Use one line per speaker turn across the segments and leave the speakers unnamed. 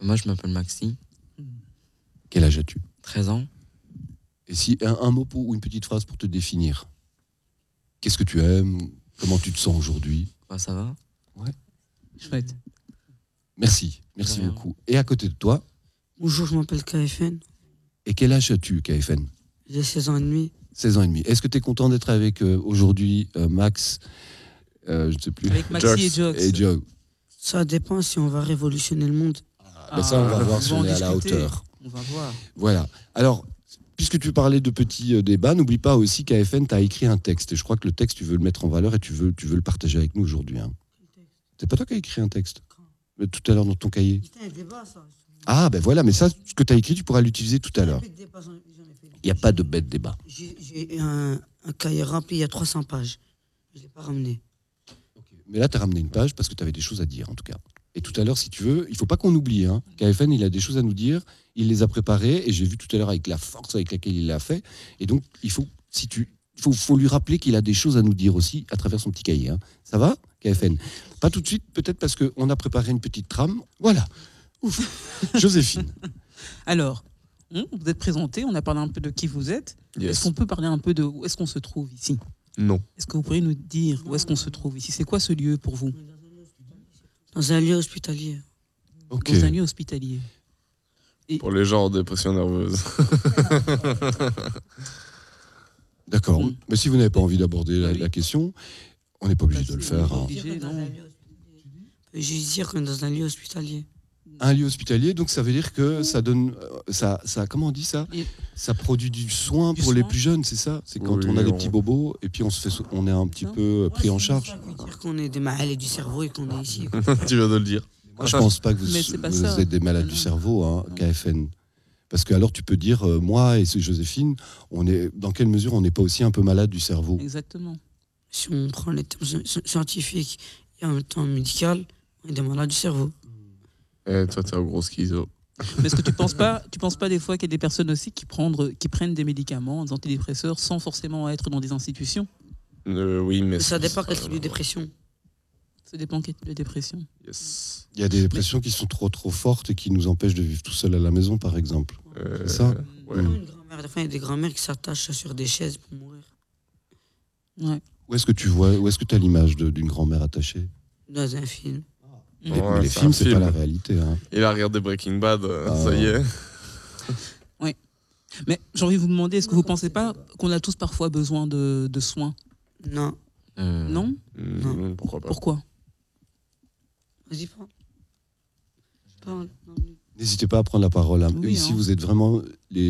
Moi, je m'appelle Maxime,
Quel âge as-tu?
13 ans.
Et si un mot ou une petite phrase pour te définir. Qu'est-ce que tu aimes? Comment tu te sens aujourd'hui?
Bah, ça va.
Chouette.
Merci
De rien.
beaucoup. Et à côté de toi,
Bonjour, je m'appelle KFN.
et quel âge as-tu, KFN?
J'ai 16 ans et demi.
16 ans et demi. Est-ce que tu es content d'être avec aujourd'hui Max, je ne sais plus,
Avec Maxi et Jox.
et Joe?
Ça dépend si on va révolutionner le monde.
Ben ça, on va voir si
va
on
en
est à la
discuter.
hauteur.
On va voir.
Voilà. Alors, puisque tu parlais de petits débats, n'oublie pas aussi qu'AFN, tu as écrit un texte. Et je crois que le texte, tu veux le mettre en valeur et tu veux le partager avec nous aujourd'hui. Hein. C'est pas toi qui as écrit un texte tout à l'heure dans ton cahier?
C'était un débat, ça.
Ah, ben voilà, mais ça, ce que tu as écrit, tu pourras l'utiliser tout à l'heure. Il n'y a pas de bête débat.
J'ai un cahier rempli, il y a 300 pages. Je ne l'ai pas ramené.
Mais là, tu as ramené une page parce que tu avais des choses à dire, en tout cas. Et tout à l'heure, si tu veux, il ne faut pas qu'on oublie. Hein. KFN, il a des choses à nous dire. Il les a préparées. Et j'ai vu tout à l'heure avec la force avec laquelle il l'a fait. Et donc, faut lui rappeler qu'il a des choses à nous dire aussi à travers son petit cahier. Hein. Ça va, KFN? Pas tout de suite, peut-être parce qu'on a préparé une petite trame. Voilà. Ouf. Joséphine.
Alors, vous êtes présenté, on a parlé un peu de qui vous êtes.
Yes.
Est-ce qu'on peut parler un peu de où est-ce qu'on se trouve ici?
Non.
Est-ce que vous pourriez nous dire où est-ce qu'on se trouve ici? C'est quoi ce lieu pour vous?
Dans un lieu hospitalier.
Ok.
Dans un lieu hospitalier.
Pour les gens en dépression nerveuse.
D'accord.
Mm.
Mais si vous n'avez pas envie d'aborder
Oui.
la question, on n'est pas obligé de le faire. Hein.
Obligé, non.
Je veux juste dire qu'on est dans un lieu hospitalier.
Un lieu hospitalier, donc ça veut dire que ça donne, ça comment on dit ça?
Et-
Ça produit du soin
Du
pour les
soin.
plus jeunes, c'est ça? C'est quand
Oui,
on a des
on-
petits bobos et puis on est un petit peu pris en charge.
Ça veut dire qu'on est des malades du cerveau et qu'on est ici. quoi.
Tu viens de le dire.
Moi, je pense pas que
Mais c'est pas
vous
ça.
êtes des malades du cerveau, hein, KFN. Parce que alors tu peux dire, moi et c'est Joséphine, dans quelle mesure on n'est pas aussi un peu malade du cerveau?
Exactement.
Si on prend les termes scientifiques et en même temps médical, on est des malades du cerveau.
Eh, toi, t'es un gros schizo.
Mais est-ce que tu penses pas des fois qu'il y a des personnes aussi qui prennent des médicaments, des antidépresseurs, sans forcément être dans des institutions?
Oui, mais
Ça dépend quel type de dépression.
Ça dépend quel type de dépression.
Yes.
Il y a des dépressions qui sont trop fortes et qui nous empêchent de vivre tout seul à la maison, par exemple. C'est ça?
Ouais.
Comme une grand-mère, des fois, il y a des grand-mères qui s'attachent sur des chaises pour mourir.
Ouais.
Où est-ce que tu as l'image d'une grand-mère attachée?
Dans un film.
Mais
Ouais,
les
c'est
films,
un
c'est
film.
pas la réalité. Hein.
Il a regardé Breaking Bad, ça y est.
Mais j'ai envie de vous demander, est-ce que vous pensez pas qu'on a tous parfois besoin de soins?
Non.
Non?
Pourquoi pas?
Pourquoi?
Vas-y, parle. Parle.
N'hésitez pas à prendre la parole. Hein.
Oui,
Ici,
hein.
vous êtes vraiment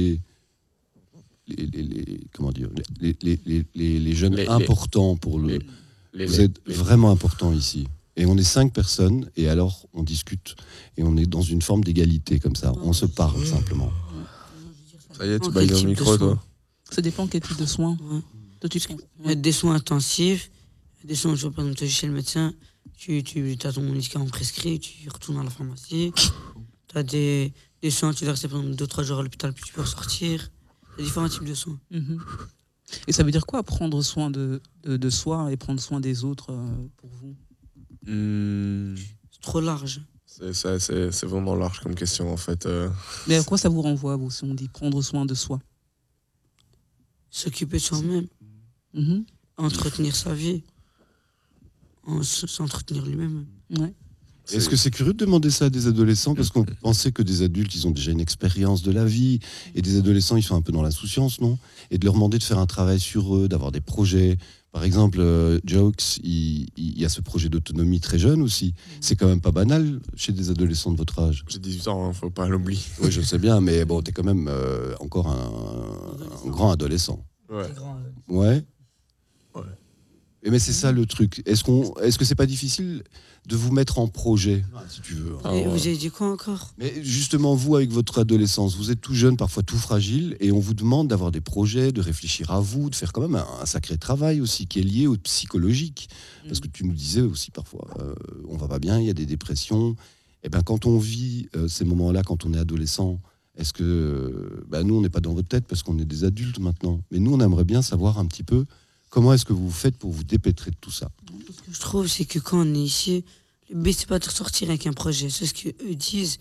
comment dire, les jeunes
Les-
importants pour le. Vous êtes vraiment importants ici. Et on est 5 personnes, et alors on discute, et on est dans une forme d'égalité comme ça. On se parle simplement.
Ça y est, tu
Quel
bailles dans
type
le
de
micro,
soin?
toi.
Ça dépend quel type de soins.
Ouais.
Toi, tu
Il y a des soins intensifs, il y a des soins, par exemple, tu es chez le médecin, tu as ton médicament prescrit, tu retournes à la pharmacie. Tu as des soins, tu dois rester pendant 2-3 jours à l'hôpital, puis tu peux ressortir. Il y a différents types de soins.
Mhm. Et ça veut dire quoi, prendre soin de soi et prendre soin des autres pour vous?
C'est trop large.
C'est vraiment large comme question, en fait.
Mais à quoi ça vous renvoie, vous, si on dit prendre soin de soi?
S'occuper de soi-même,
Mhm.
entretenir sa vie, s'entretenir lui-même.
Ouais.
Est-ce que c'est curieux de demander ça à des adolescents? Parce qu'on pensait que des adultes, ils ont déjà une expérience de la vie, et des adolescents, ils sont un peu dans l'insouciance, non? Et de leur demander de faire un travail sur eux, d'avoir des projets. Par exemple, Jokes, il y a ce projet d'autonomie très jeune aussi. C'est quand même pas banal chez des adolescents de votre âge.
J'ai 18 ans, hein, faut pas l'oublier.
Oui, je sais bien, mais bon, t'es quand même encore un grand adolescent.
Ouais.
Ouais.
Ouais.
Mais c'est ça le truc. Est-ce que c'est pas difficile de vous mettre en projet, si tu veux?
Ah
Et
ouais.
vous avez dit quoi encore?
Mais justement, vous, avec votre adolescence, vous êtes tout jeune, parfois tout fragile, et on vous demande d'avoir des projets, de réfléchir à vous, de faire quand même un sacré travail aussi qui est lié au psychologique. Parce que tu nous disais aussi parfois, on va pas bien, il y a des dépressions. Et ben quand on vit ces moments-là, quand on est adolescent, est-ce que nous, on n'est pas dans votre tête parce qu'on est des adultes maintenant. Mais nous, on aimerait bien savoir un petit peu comment est-ce que vous faites pour vous dépêtrer de tout ça.
Ce que je trouve, c'est que quand on est ici, le but, c'est pas de ressortir avec un projet. C'est ce qu'eux disent. Le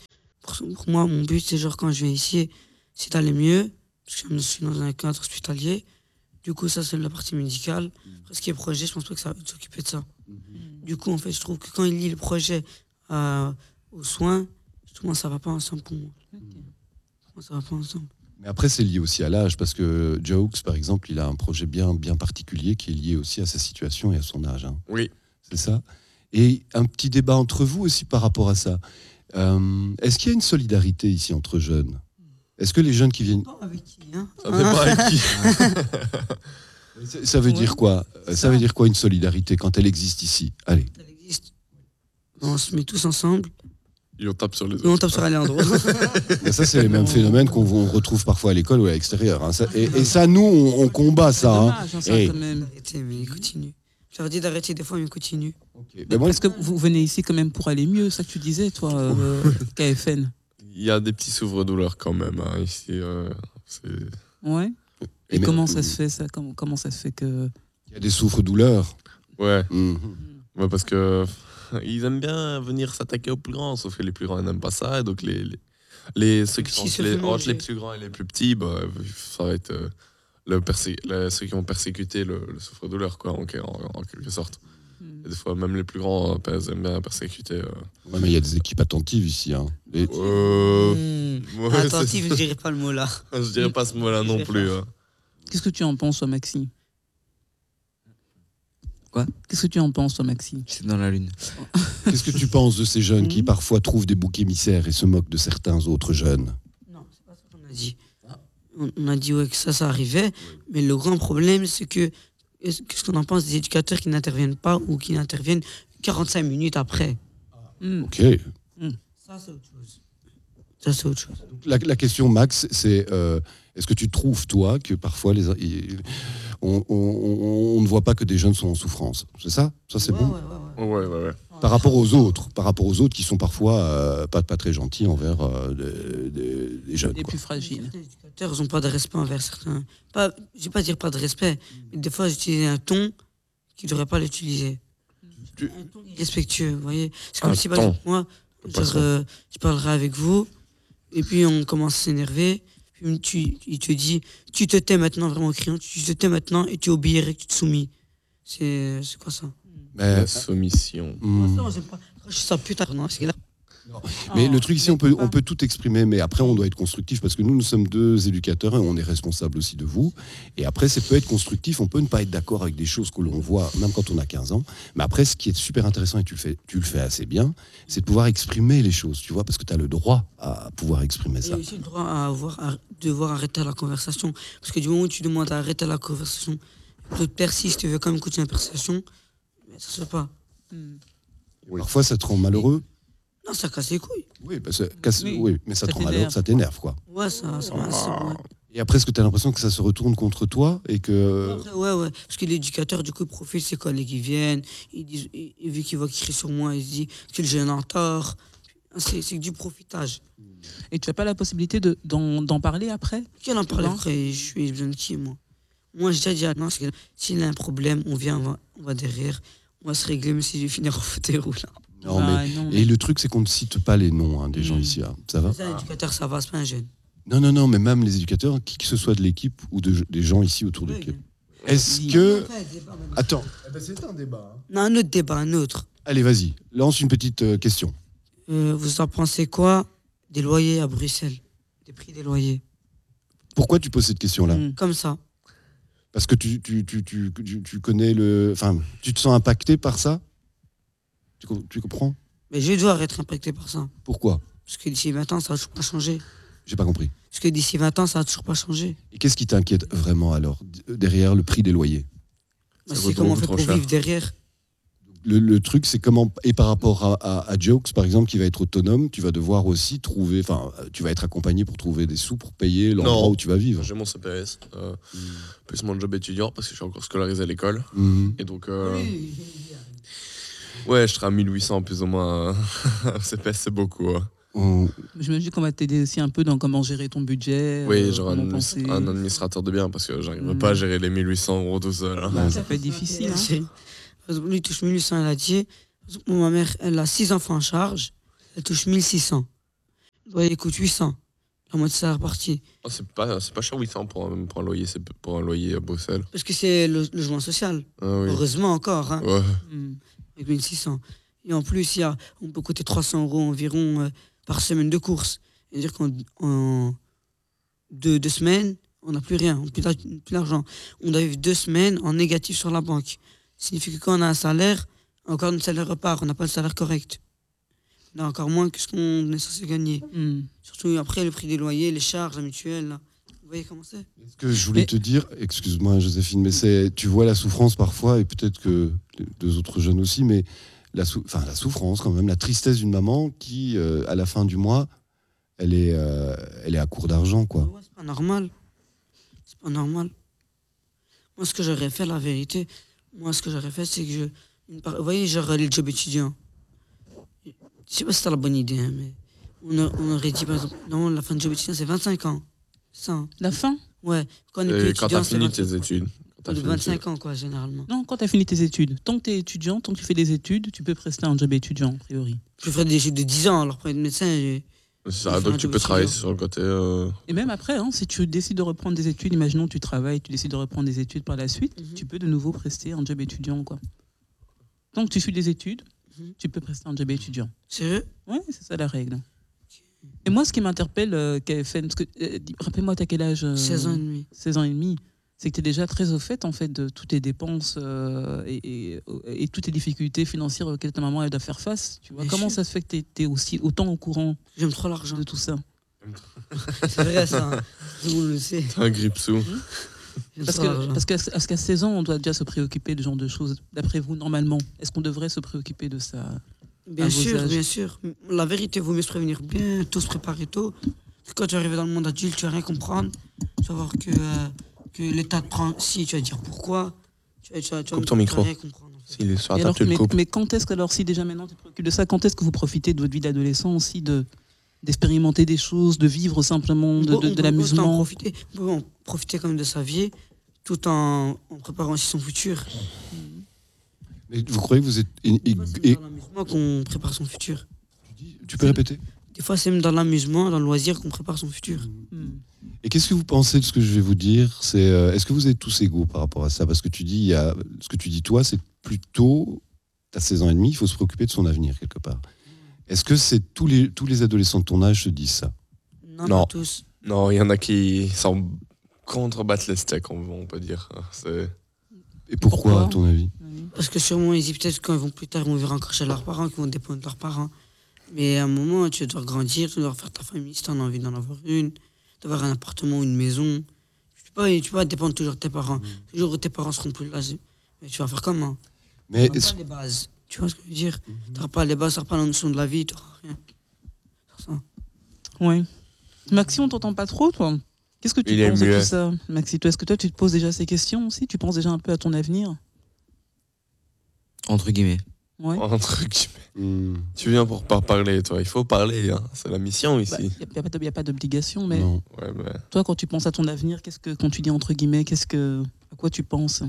pour moi, mon but, c'est genre quand je viens ici, c'est d'aller mieux, parce que je suis dans un cadre hospitalier. Du coup, ça, c'est la partie médicale. Après, ce qui est projet, je pense pas que ça va s'occuper de ça. Du coup, en fait, je trouve que quand il lie le projet aux soins, justement, ça va pas ensemble pour moi. Ça va pas ensemble.
Mais après, c'est lié aussi à l'âge, parce que Jokes, par exemple, il a un projet bien particulier qui est lié aussi à sa situation et à son âge. Hein.
Oui.
C'est ça. Et un petit débat entre vous aussi par rapport à ça. Est-ce qu'il y a une solidarité ici entre jeunes ? Est-ce que les jeunes qui viennent...
Pas avec qui, hein.
Ça fait pas avec qui.
Ça veut dire quoi ? Ça veut dire quoi une solidarité quand elle existe ici ? Allez.
Ça existe. On se met tous ensemble
Et on tape sur les
et on
autres.
tape sur Alejandro.
Mais ça, c'est les mêmes phénomènes qu'on retrouve parfois à l'école ou à l'extérieur. Hein. Et ça, nous, on combat ça. Hein.
Dommage, hein, ça,
Hey.
quand même.
Arrêtez, mais il continue. Je leur dis d'arrêter des fois, mais il continue.
Mais moi,
Parce que vous venez ici quand même pour aller mieux, ça que tu disais, toi, KFN.
Il y a des petits souffres-douleurs quand même, hein, ici. C'est...
Ouais.
Et
Et
mais-
comment ça se fait, ça ? Comment ça se fait que.
il y a des souffres-douleurs.
Ouais.
Mhm.
Ouais, parce que ils aiment bien venir s'attaquer aux plus grands, sauf que les plus grands ils n'aiment pas ça. Et donc ceux qui sont
petits se
entre
font manger.
les plus grands et les plus petits, bah, ça va être ceux qui vont persécuter le souffre-douleur, quoi, en quelque sorte. Et des fois, même les plus grands aiment bien persécuter.
Ouais, mais il y a des équipes attentives ici. Hein. Et-
Ouais,
Attentif, je dirais pas le mot là.
je dirais pas ce mot-là non plus. Hein.
Qu'est-ce que tu en penses, toi, Maxime ?
Quoi ?
Qu'est-ce que tu en penses, toi, Maxime ?
C'est dans la lune.
Qu'est-ce que tu penses de ces jeunes qui
Mhm.
parfois trouvent des boucs émissaires et se moquent de certains autres jeunes ?
Non, c'est pas ça qu'on a dit. On a dit ouais, que ça arrivait, mais le grand problème, c'est que qu'est-ce qu'on en pense des éducateurs qui n'interviennent pas ou qui n'interviennent 45 minutes après.
Ok.
Ça, c'est autre chose. Ça, c'est autre chose.
La question, Max, c'est est-ce que tu trouves, toi, que parfois on ne voit pas que des jeunes sont en souffrance ? C'est ça ? Ça, c'est bon ?
Ouais.
Par rapport aux autres qui sont parfois pas très gentils envers des jeunes.
Les
Quoi.
plus fragiles.
Certains éducateurs n'ont pas de respect envers certains. Pas, je vais pas dire pas de respect, mais des fois, j'utilise un ton qu'ils ne devraient pas l'utiliser. Un ton irrespectueux, vous voyez. C'est comme
Un
si, par
ton.
exemple, moi,
Pas
genre, je parlerai avec vous, et puis on commence à s'énerver. Puis il te dit, tu te tais maintenant, vraiment criant, tu te tais maintenant et tu obéirais, tu te soumis. C'est quoi ça?
Mais,
La soumission.
Non, j'aime pas. Je suis ça putain. Non, parce que là,
mais
Oh,
le truc ici, on peut tout exprimer, mais après, on doit être constructif parce que nous sommes deux éducateurs et on est responsable aussi de vous. Et après, ça peut être constructif, on peut ne pas être d'accord avec des choses que l'on voit, même quand on a 15 ans. Mais après, ce qui est super intéressant, et tu le fais assez bien, c'est de pouvoir exprimer les choses, tu vois, parce que tu as le droit à pouvoir exprimer
il y
ça.
a aussi le droit à devoir arrêter la conversation. Parce que du moment où tu demandes à arrêter la conversation, l'autre persiste, tu veux quand même continuer la conversation, mais ça se fait pas.
Parfois, ça te rend malheureux.
Non, ça casse les couilles.
Oui,
Oui,
oui, mais ça te
ça
rend malheureux,
t'énerve.
ça t'énerve, quoi.
Ouais, ça m'a assez. Ouais.
Et après, est-ce que tu as l'impression que ça se retourne contre toi et que...
Après, ouais. Parce que l'éducateur, du coup, il profite, ses collègues qui viennent, vu qu'il voit qu'il crie sur moi, il se dit que le jeune en tort. C'est du profitage.
Et tu n'as pas la possibilité d'en parler après ?
Qui en parle
vois
après? Je suis besoin de qui, moi? Moi, j'ai déjà dit à non, c'est que s'il a un problème, on vient, on va derrière, on va se régler, même si je vais finir en fauteuil roulant.
Non,
Ah,
mais...
non,
Et le truc, c'est qu'on ne cite pas les noms des gens ici. Hein. Ça va?
C'est un éducateur, ça va, c'est pas un jeune.
Non, mais même les éducateurs, qui que ce soit de l'équipe ou des gens ici autour de l'équipe. Est-ce que... Attends. C'est un débat.
Non, un autre débat, un autre.
Allez, vas-y. Lance une petite question.
Vous en pensez quoi des loyers à Bruxelles? Des prix des loyers?
Pourquoi tu poses cette question-là?
Comme ça.
Parce que tu connais le... Enfin, tu te sens impacté par ça? Tu comprends?
Mais je vais devoir être impacté par ça.
Pourquoi?
Parce que d'ici 20 ans, ça va toujours pas changer.
J'ai pas compris.
Parce que d'ici 20 ans, ça va toujours pas changer.
Et qu'est-ce qui t'inquiète vraiment alors, derrière le prix des loyers?
Bah,
Ça
c'est
vaut
comment on
beaucoup
fait
trop
pour
cher.
vivre derrière.
Le truc, c'est comment, et par rapport à Jokes, par exemple, qui va être autonome, tu vas devoir aussi trouver, enfin, tu vas être accompagné pour trouver des sous pour payer l'endroit
Non.
où tu vas vivre.
J'ai mon CPS, plus mon job étudiant parce que je suis encore scolarisé à l'école.
Mhm.
Et donc, ouais, je serai à 1800 plus ou moins. CPS, c'est beaucoup. Hein.
On-
J'imagine qu'on va t'aider aussi un peu dans comment gérer ton budget.
Oui, j'aurai
comment penser.
un administrateur de biens parce que j'arriverai pas à gérer les 1800 € tout seul. Hein.
Bah, ça peut être difficile. Hein.
C'est- Par exemple, lui, il touche 1800, elle a dit. Par exemple, moi, ma mère, elle a 6 enfants en charge. Elle touche 1600. loyer coûte 800. La moitié ça reparti.
Oh, c'est pas cher 800 pour un loyer, c'est pour un loyer à Bruxelles.
Parce que c'est le logement social.
Ah, oui.
Heureusement encore, hein,
Ouais.
avec 1600. Et en plus, on peut coûter 300 € environ par semaine de course. C'est-à-dire qu'en 2 semaines, on n'a plus rien, on n'a plus d'argent. On doit vivre 2 semaines en négatif sur la banque. Ça signifie que quand on a un salaire, encore notre salaire repart, on n'a pas le salaire correct. On a encore moins que ce qu'on est censé gagner. Surtout après, le prix des loyers, les charges, la mutuelle. Là. Vous voyez comment c'est?
Ce que je voulais te dire, excuse-moi Joséphine, mais tu vois la souffrance parfois, et peut-être que les 2 autres jeunes aussi, mais la souffrance quand même, la tristesse d'une maman qui, à la fin du mois, elle est à court d'argent, quoi.
Ouais, c'est pas normal. C'est pas normal. Moi, ce que j'aurais fait, la vérité, c'est que vous voyez, genre les jobs étudiants. Je sais pas si c'était la bonne idée, hein, mais on aurait dit, par exemple, non, la fin de job étudiant, c'est 25 ans. C'est ça. Hein.
La fin?
Ouais. Quand on est
Et
plus
quand
étudiant,
t'as
c'est
fini tes études. Quand t'as
de
fini
25 ans, quoi, généralement.
Non, quand tu as fini tes études. Tant que tu es étudiant, tant que tu fais des études, tu peux prester un job étudiant, a priori.
Je ferais des études de 10 ans, alors pour être médecin.
Ça, donc tu peux travailler sur le côté.
Et même après, hein, si tu décides de reprendre des études, imaginons tu travailles, tu décides de reprendre des études par la suite, tu peux de nouveau prester un job étudiant, quoi. Tant que tu suis des études, tu peux prester un job étudiant.
Sérieux?
Oui, c'est ça la règle. Et moi, ce qui m'interpelle, KFN, parce que, rappelle-moi, t'as quel âge
16 ans et demi.
16 ans et demi. C'est que tu es déjà très au fait, en fait, de toutes tes dépenses et toutes les difficultés financières auxquelles ta maman elle doit faire face. Tu vois,
Bien
comment
sûr.
ça se fait que tu es autant au courant
J'aime trop l'argent.
de tout ça?
C'est vrai, ça. Hein. Tout le monde le sait.
T'as un grip-sous.
J'aime
Parce
trop l'argent.
qu'à 16 ans, on doit déjà se préoccuper de ce genre de choses. D'après vous, normalement, est-ce qu'on devrait se préoccuper de ça?
Bien
à vos
sûr,
âges.
bien sûr. La vérité, vaut mieux se prévenir bien, tout se préparer tôt. Parce que quand tu arrives dans le monde adulte, tu vas rien comprendre. Tu vas voir que l'État te prend. Si, tu vas dire pourquoi. Tu vas
Coupe ton micro.
rien comprendre. En fait.
S'il est sur
Et
la
alors,
table, tu le coupes.
mais quand est-ce que, alors, si déjà maintenant tu te préoccupes de ça, quand est-ce que vous profitez de votre vie d'adolescent aussi d'expérimenter des choses, de vivre simplement de l'amusement?
On peut en profiter quand même de sa vie, tout en préparant aussi son futur.
Mais vous croyez que vous êtes...
Des fois, c'est dans l'amusement qu'on prépare son futur.
Tu peux répéter?
Des fois, c'est même dans l'amusement, dans le loisir qu'on prépare son futur.
Et qu'est-ce que vous pensez de ce que je vais vous dire? C'est est-ce que vous êtes tous égaux par rapport à ça? Parce que tu dis, ce que tu dis toi, c'est plutôt, t'as 16 ans et demi, il faut se préoccuper de son avenir quelque part. Est-ce que c'est tous les adolescents de ton âge se disent ça?
Non,
Non.
pas tous.
Non, il y en a qui s'en contrebattent les steaks, on peut dire.
Et pourquoi, à ton avis?
Parce que sûrement, ils disent peut-être quand ils vont plus tard, ils vont vivre encore chez leurs parents, qu'ils vont dépendre de leurs parents. Mais à un moment, tu dois grandir, tu dois faire ta famille, si tu as envie d'en avoir une, d'avoir un appartement ou une maison. Tu peux pas dépendre toujours de tes parents. Toujours tes parents seront plus là. Mais tu vas faire comment?
Mais
Tu n'auras pas les bases. Tu vois ce que je veux dire? Tu n'auras pas les bases, tu n'auras pas la notion de la vie, tu n'auras rien. C'est ça.
Oui. Maxi, on t'entend pas trop, toi? Qu'est-ce que tu
Il est
penses de
muet.
tout ça, Maxi? Est-ce que toi, tu te poses déjà ces questions aussi? Tu penses déjà un peu à ton avenir?
Entre guillemets.
Ouais.
Entre guillemets. Tu viens pour pas parler, toi. Il faut parler, hein. C'est la mission ici.
Il n'y a pas d'obligation, mais
non.
Ouais, mais
toi, quand tu penses à ton avenir, quand tu dis entre guillemets, à quoi tu penses?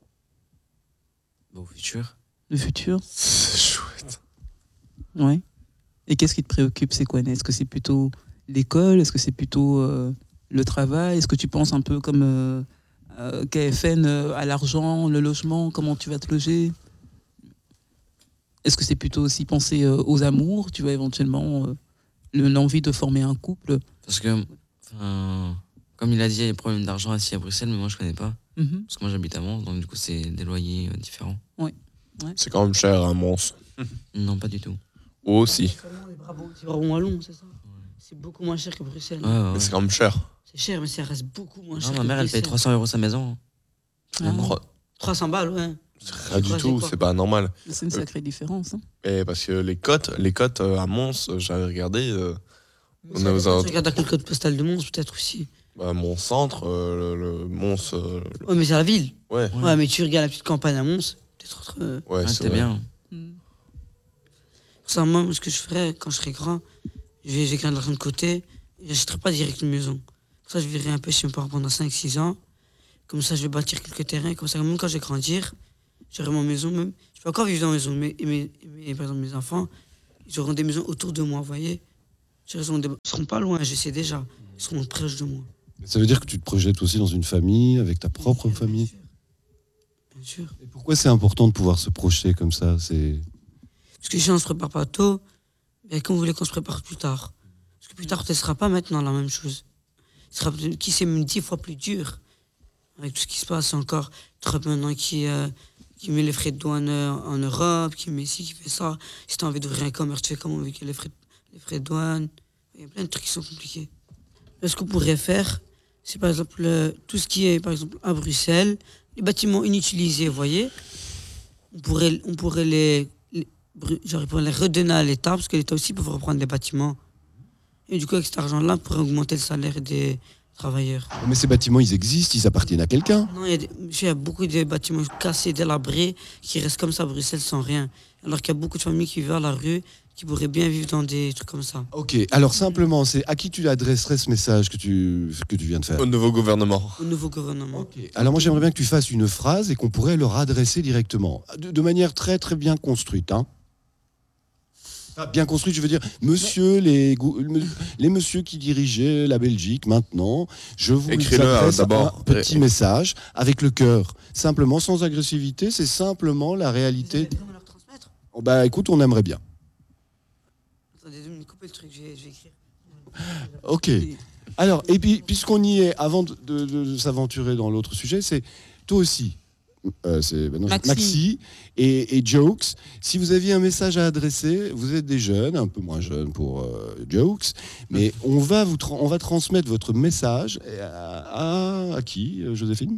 Au futur.
Le futur?
c'est chouette.
Ouais. Et qu'est-ce qui te préoccupe? C'est quoi? Est-ce que c'est plutôt l'école? Est-ce que c'est plutôt le travail? Est-ce que tu penses un peu comme KFN à l'argent, le logement, comment tu vas te loger? Est-ce que c'est plutôt aussi penser aux amours, tu vois, éventuellement l'envie de former un couple?
Parce que, comme il a dit, il y a des problèmes d'argent ici à Bruxelles, mais moi je connais pas. Parce que moi j'habite à Mons, donc du coup c'est des loyers différents.
C'est quand même cher, un monstre.
Non, pas du tout.
Aussi.
Seulement les bras wallons, c'est ça? C'est beaucoup moins cher que Bruxelles.
Mais c'est quand même cher.
C'est cher, mais ça reste beaucoup moins cher.
Non, ma
que
mère elle paye
Bruxelles.
300 € sa maison.
Ah,
300 balles, ouais.
Rien du tout, c'est pas normal.
c'est une sacrée différence. Hein.
Et parce que les cotes à Mons, j'avais regardé, on est aux
Tu
alentours.
regardes à quel code postal de Mons, peut-être aussi.
Mon centre, le Mons.
Ouais, mais c'est la ville.
Ouais,
Ouais, mais tu regardes la petite campagne à Mons, peut-être autre.
ouais,
Ah,
c'est
c'était
vrai.
bien.
Pour ça, moi, ce que je ferais quand je serai grand, j'ai gagné de l'argent de côté, et j'achèterai pas direct une maison. Pour ça, je vivrai un peu chez mes parents pendant 5-6 ans. Comme ça, je vais bâtir quelques terrains. Comme ça, même quand je vais grandir, j'aurai ma maison même. Je peux encore vivre dans ma maison, mais par exemple, mes enfants, ils auront des maisons autour de moi, vous voyez. Je serai seront pas loin, je sais déjà. Ils seront proches de moi.
Ça veut dire que tu te projettes aussi dans une famille, avec ta propre famille.
Bien sûr.
Et pourquoi c'est important de pouvoir se projeter comme ça?
Parce que si on ne se prépare pas tôt, ben, qu'on voulait qu'on se prépare plus tard. Parce que plus tard, ce ne sera pas maintenant la même chose. Ce sera qui c'est même 10 fois plus dur. Avec tout ce qui se passe encore. Trump maintenant qui met les frais de douane en Europe, qui met ci, qui fait ça. Si tu as envie d'ouvrir un commerce, tu fais comment avec les frais de douane. Il y a plein de trucs qui sont compliqués. Là, ce qu'on pourrait faire, c'est par exemple tout ce qui est par exemple à Bruxelles, les bâtiments inutilisés, vous voyez, on pourrait les redonner à l'État, parce que l'État aussi peut reprendre les bâtiments. Et du coup, avec cet argent-là, on pourrait augmenter le salaire des travailleurs.
Mais ces bâtiments, ils existent, ils appartiennent à quelqu'un.
Non, il y a beaucoup de bâtiments cassés, délabrés, qui restent comme ça à Bruxelles sans rien. Alors qu'il y a beaucoup de familles qui vivent à la rue, qui pourraient bien vivre dans des trucs comme ça.
Ok, alors simplement, c'est à qui tu adresserais ce message que tu viens de faire?
Au nouveau gouvernement.
Au nouveau gouvernement.
Ok. Alors moi, j'aimerais bien que tu fasses une phrase et qu'on pourrait leur adresser directement, de manière très très bien construite. Hein. Ah, bien construite, je veux dire, monsieur, les messieurs qui dirigeaient la Belgique maintenant, je vous
Écris-le,
adresse
d'abord.
un petit message avec le cœur. Simplement, sans agressivité, c'est simplement la réalité.
Vous allez leur transmettre?
Oh, bah écoute, on aimerait bien.
Attendez, je vais me couper le truc, je vais écrire.
Ok. Alors, et puis, puisqu'on y est, avant de s'aventurer dans l'autre sujet, c'est toi aussi, Maxi et Jokes. Si vous aviez un message à adresser, vous êtes des jeunes, un peu moins jeunes pour Jokes, mais on va transmettre votre message à qui, Joséphine?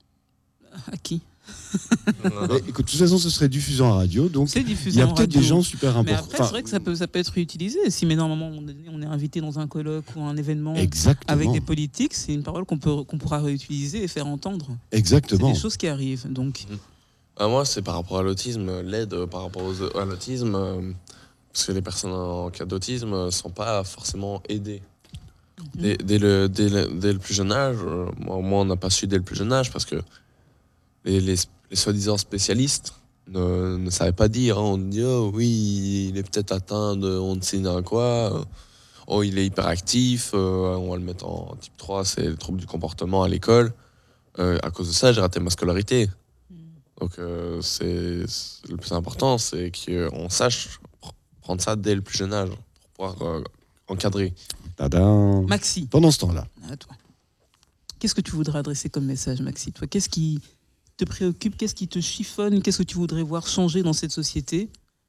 À qui?
Écoute, de toute façon, ce serait diffusé en radio, donc
C'est
il
diffusé
y a
en
peut-être
radio.
des gens super
Mais
importants.
après, c'est vrai que ça peut être utilisé. Si maintenant, à un moment donné, on est invité dans un colloque ou un événement
Exactement.
avec des politiques, c'est une parole qu'on pourra réutiliser et faire entendre. C'est
Exactement.
des choses qui arrivent. Donc,
Moi, c'est par rapport à l'autisme, l'aide par rapport à l'autisme, parce que les personnes en cas d'autisme ne sont pas forcément aidées. Dès le plus jeune âge, moi on n'a pas su dès le plus jeune âge, parce que les soi-disant spécialistes ne savaient pas dire. Hein. On dit, oh oui, il est peut-être atteint de on ne sait quoi. Oh, il est hyperactif, on va le mettre en type 3, c'est le trouble du comportement à l'école. À cause de ça, j'ai raté ma scolarité. Donc, c'est le plus important, c'est qu'on sache prendre ça dès le plus jeune âge pour pouvoir encadrer.
Tadam.
Maxi,
Pendant ce temps-là.
à toi. Qu'est-ce que tu voudrais adresser comme message, Maxi? Toi, qu'est-ce qui te préoccupe? Qu'est-ce qui te chiffonne? Qu'est-ce que tu voudrais voir changer dans cette société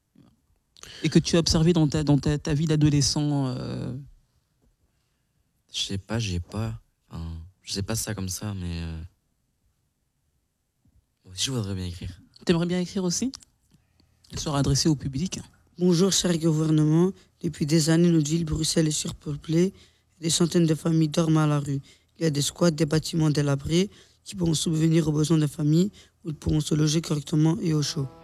et que tu as observé dans ta vie d'adolescent?
Je sais pas, je sais pas ça comme ça, mais moi aussi je voudrais bien écrire.
T'aimerais bien écrire aussi? Et sera adressé au public.
Bonjour, cher gouvernement. Depuis des années, notre ville, Bruxelles, est surpeuplée. Des centaines de familles dorment à la rue. Il y a des squats, des bâtiments délabrés qui pourront subvenir aux besoins des familles où ils pourront se loger correctement et au chaud.